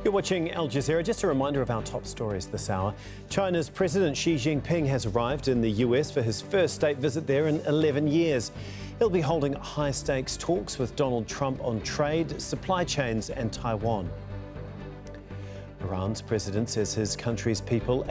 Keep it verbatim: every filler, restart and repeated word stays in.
You're watching Al Jazeera. Just a reminder of our top stories this hour. China's President Xi Jinping has arrived in the U S for his first state visit there in eleven years. He'll be holding high-stakes talks with Donald Trump on trade, supply chains and Taiwan. Iran's president says his country's people